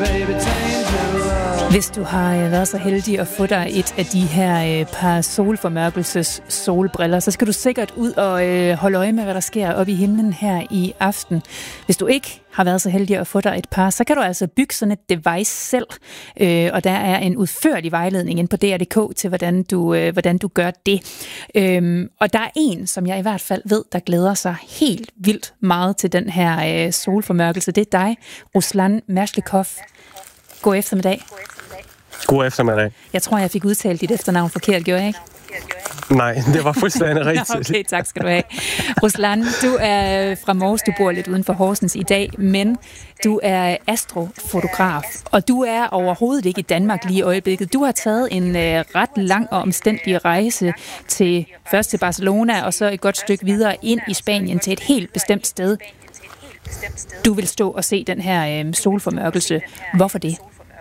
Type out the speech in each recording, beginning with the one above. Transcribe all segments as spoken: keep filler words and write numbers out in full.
Hvis du har været så heldig at få dig et af de her par solformørkelses solbriller, så skal du sikkert ud og holde øje med, hvad der sker oppe i himlen her i aften. Hvis du ikke har været så heldig at få dig et par, så kan du altså bygge sådan et device selv, og der er en udførlig vejledning inde på D R punktum d k til, hvordan du, hvordan du gør det. Og der er en, som jeg i hvert fald ved, der glæder sig helt vildt meget til den her solformørkelse. Det er dig, Ruslan Merslikov. God eftermiddag. God eftermiddag. Jeg tror, jeg fik udtalt dit efternavn forkert, gjorde jeg ikke? Nej, det var fuldstændig rigtigt. Okay, tak skal du have. Ruslan, du er fra Mors, du bor lidt uden for Horsens i dag, men du er astrofotograf, og du er overhovedet ikke i Danmark lige i øjeblikket. Du har taget en øh, ret lang og omstændig rejse til først til Barcelona, og så et godt stykke videre ind i Spanien til et helt bestemt sted. Du vil stå og se den her øh, solformørkelse. Hvorfor det?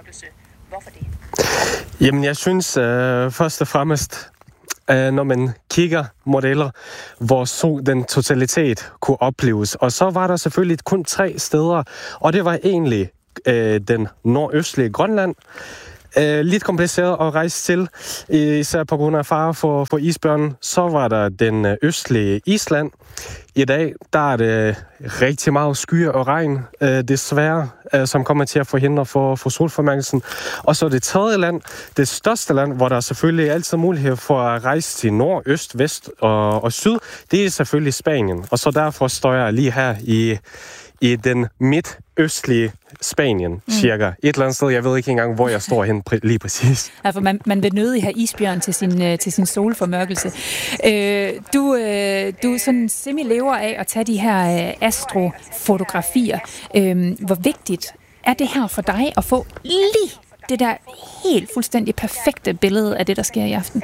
Jamen, jeg synes øh, først og fremmest, øh, når man kigger modeller, hvor sol, den totalitet kunne opleves. Og så var der selvfølgelig kun tre steder, og det var egentlig øh, den nordøstlige Grønland. Øh, lidt kompliceret at rejse til, især på grund af fare for, for isbjørnen. Så var der den østlige Island. I dag der er det rigtig meget skyer og regn, øh, desværre, øh, som kommer til at forhindre for, for solformørkelsen. Og så det tredje land, det største land, hvor der er selvfølgelig altid mulighed for at rejse til nord, øst, vest og, og syd, det er selvfølgelig Spanien. Og så derfor står jeg lige her i, i den midtøstlige Spanien, mm. cirka. Et eller andet sted, jeg ved ikke engang, hvor jeg står hen præ- lige præcis. Ja, for man, man vil nødig have isbjørn til sin, til sin solformørkelse. Øh, du, øh, du sådan semi-lever af at tage de her øh, astrofotografier. Øh, hvor vigtigt er det her for dig at få lige det der helt fuldstændig perfekte billede af det, der sker i aften?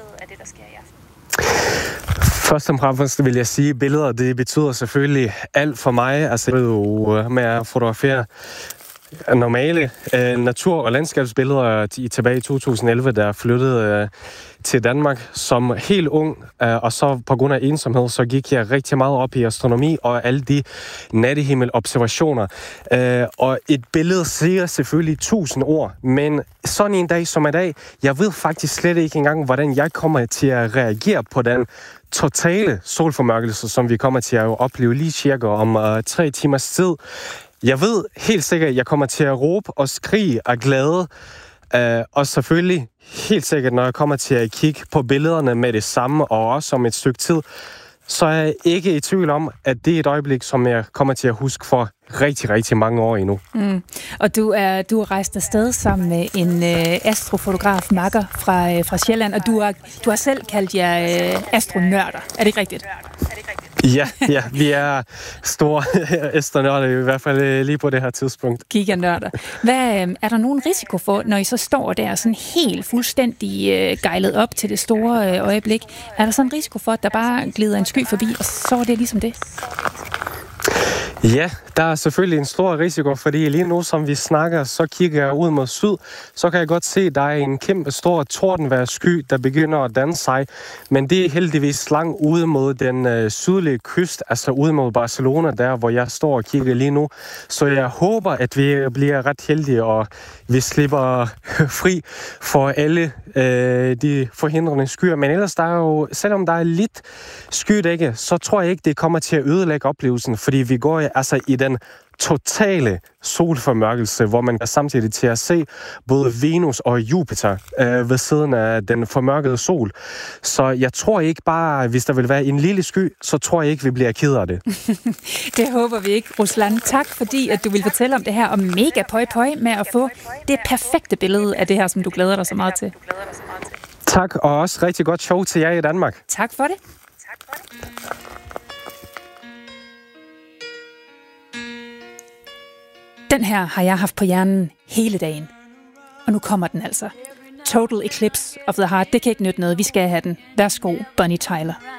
Først og fremmest vil jeg sige, at billeder, det betyder selvfølgelig alt for mig. Altså, jeg ved jo med at fotografere normale øh, natur- og landskabsbilleder i, tilbage i to tusind og elleve, der flyttede øh, til Danmark som helt ung, øh, og så på grund af ensomhed, så gik jeg rigtig meget op i astronomi og alle de nattehimmelobservationer. Øh, og et billede siger selvfølgelig tusind ord, men sådan en dag som i dag, jeg ved faktisk slet ikke engang, hvordan jeg kommer til at reagere på den totale solformørkelse, som vi kommer til at opleve lige cirka om uh, tre timers tid. Jeg ved helt sikkert, at jeg kommer til at råbe og skrige af glæde, uh, og selvfølgelig helt sikkert, når jeg kommer til at kigge på billederne med det samme, og også om et stykke tid, så er jeg ikke i tvivl om, at det er et øjeblik, som jeg kommer til at huske for rigtig, rigtig mange år endnu. Mm. Og du er du er rejst afsted sammen med en øh, astrofotograf, Makker fra, øh, fra Sjælland, og du har, du har selv kaldt jer øh, astronørder. Er det ikke rigtigt? Ja, ja, vi er store astronørder, i hvert fald øh, lige på det her tidspunkt. Giganørder. Hvad, øh, er der nogen risiko for, når I så står der sådan helt fuldstændig øh, gejlet op til det store øh, øjeblik, er der sådan en risiko for, at der bare glider en sky forbi, og så er det ligesom det? Ja, der er selvfølgelig en stor risiko, fordi lige nu, som vi snakker, så kigger jeg ud mod syd, så kan jeg godt se, at der er en kæmpe stor tordenvejrsky, der begynder at danne sig, men det er heldigvis langt ude mod den øh, sydlige kyst, altså ude mod Barcelona, der hvor jeg står og kigger lige nu. Så jeg håber, at vi bliver ret heldige, og vi slipper fri for alle øh, de forhindrende skyer. Men ellers, der er jo, selvom der er lidt skydække, så tror jeg ikke, det kommer til at ødelægge oplevelsen, fordi vi går altså i den totale solformørkelse, hvor man kan samtidig til at se både Venus og Jupiter øh, ved siden af den formørkede sol. Så jeg tror ikke bare, hvis der vil være en lille sky, så tror jeg ikke, vi bliver ked af det. Det håber vi ikke, Ruslan. Tak fordi, at du vil fortælle om det her, og mega pøj pøj med at få det perfekte billede af det her, som du glæder dig så meget til. Tak, og også rigtig godt show til jer i Danmark. Tak for det. Tak for det. Den her har jeg haft på hjernen hele dagen. Og nu kommer den altså. Total Eclipse of the Heart. Det kan ikke nytte noget. Vi skal have den. Værsgo, Bonnie Tyler.